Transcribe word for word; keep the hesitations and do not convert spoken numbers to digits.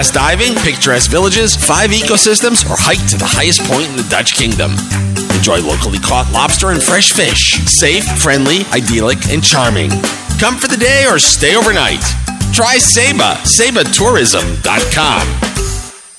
Relax diving, picturesque villages, five ecosystems, or hike to the highest point in the Dutch Kingdom. Enjoy locally caught lobster and fresh fish. Safe, friendly, idyllic, and charming. Come for the day or stay overnight. Try Saba, Saba Tourism dot com.